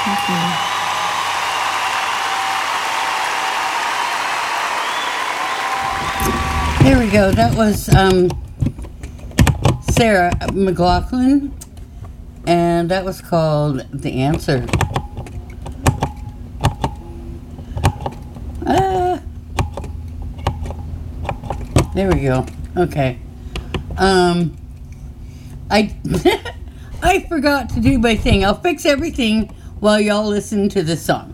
There we go. That was Sarah McLachlan, and that was called The Answer. There we go. Okay. I I forgot to do my thing. I'll fix everything while y'all listen to the song.